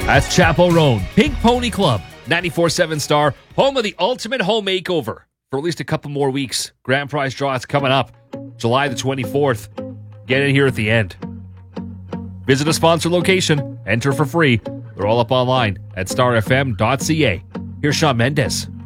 That's Chapel Roan, Pink Pony Club, 94.7 Star, home of the ultimate home makeover. For at least a couple more weeks. Grand prize draw is coming up July the 24th. Get in here at the end. Visit a sponsored location. Enter for free. They're all up online at starfm.ca. Here's Shawn Mendes.